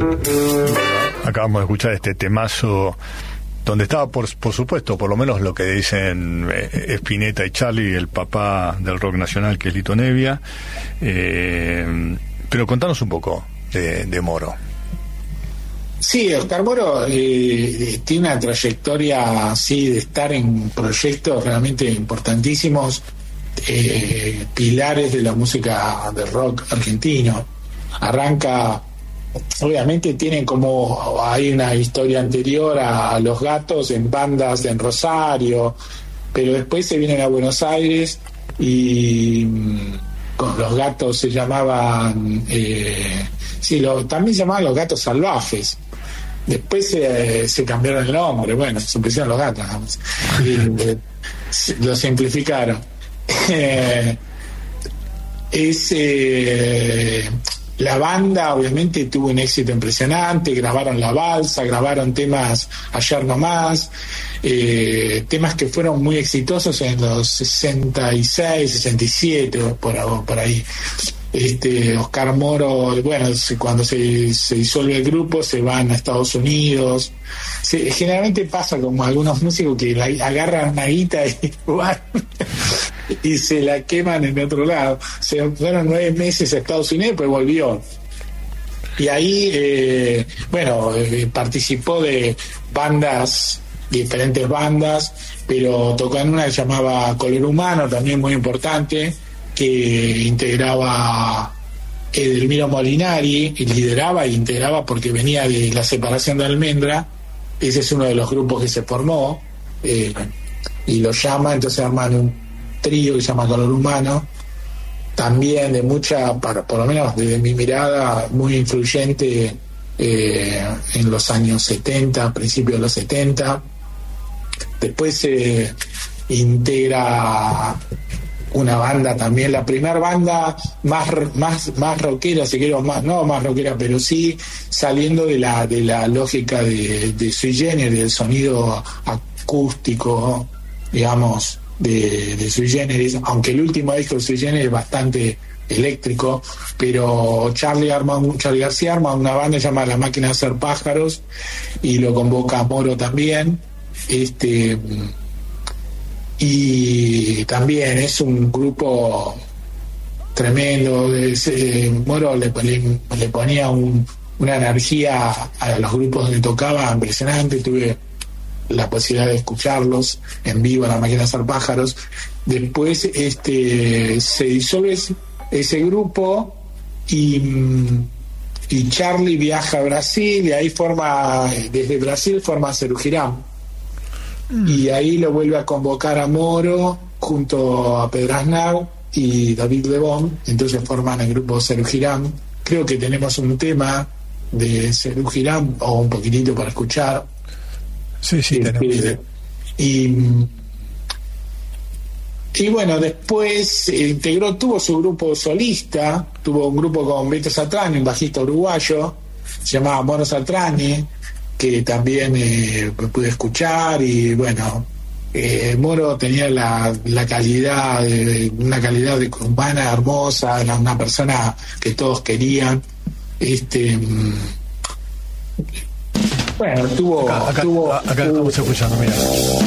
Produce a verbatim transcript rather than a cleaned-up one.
Acabamos de escuchar este temazo donde estaba, por, por supuesto, por lo menos lo que dicen eh, Spinetta y Charlie, el papá del rock nacional, que es Lito Nebbia. Eh, pero contanos un poco de, de Moro. Sí, Oscar Moro eh, tiene una trayectoria así de estar en proyectos realmente importantísimos, eh, pilares de la música del rock argentino. Arranca, obviamente tienen como, hay una historia anterior a, a Los Gatos en bandas en Rosario, pero después se vienen a Buenos Aires y con Los Gatos se llamaban, eh, sí, lo, también se llamaban Los Gatos Salvajes. Después se, se cambiaron el nombre, bueno, se pusieron Los Gatos, vamos, y eh, lo simplificaron. Eh, es eh, la banda obviamente tuvo un éxito impresionante, grabaron La Balsa, grabaron temas Ayer No Más, eh, temas que fueron muy exitosos en los sesenta y seis, sesenta y siete, por, por ahí. Este, Oscar Moro, bueno, cuando se, se disuelve el grupo se van a Estados Unidos. Se, generalmente pasa como algunos músicos que la, agarran una guita y, y se la queman en otro lado. Se fueron nueve meses a Estados Unidos, pues volvió. Y ahí, eh, bueno, eh, participó de bandas, diferentes bandas, pero tocó en una que se llamaba Color Humano, también muy importante, que integraba Edelmiro Molinari, y lideraba e integraba porque venía de la separación de Almendra. Ese es uno de los grupos que se formó, eh, y lo llama, entonces arman un trío que se llama Color Humano, también de mucha, para, por lo menos desde mi mirada, muy influyente eh, en los años setenta, principios de los setenta. Después se eh, integra una banda también, la primera banda más más más rockera, si quiero, más no más rockera, pero sí saliendo de la de la lógica de, de Sui Generis, del sonido acústico, digamos, de, de Sui Generis, aunque el último disco de Sui Generis es bastante eléctrico, pero Charlie arma un, Charlie García arma una banda llamada La Máquina de Hacer Pájaros y lo convoca a Moro también. Este y también es un grupo tremendo. Eh, Moro le, le, le ponía un, una energía a los grupos donde tocaba impresionante. Tuve la posibilidad de escucharlos en vivo en La Máquina de Hacer Pájaros. Después este se disuelve ese grupo y, y Charlie viaja a Brasil y ahí forma, desde Brasil forma Cerugirán. Y ahí lo vuelve a convocar a Moro junto a Pedro Aznar y David Lebón, entonces forman el grupo Cerugirán. Creo que tenemos un tema de Cerugirán o un poquitito para escuchar. Sí, sí, este, tenemos. Y, y bueno, después integró, tuvo su grupo solista, tuvo un grupo con Beto Satrani, un bajista uruguayo, se llamaba Moro Satrani, que también eh, pude escuchar. Y bueno, eh, Moro tenía la, la calidad, de, una calidad de humana hermosa, era una persona que todos querían. Este, bueno, tuvo... Acá, acá, tuvo, acá tuvo, estamos escuchando, mira.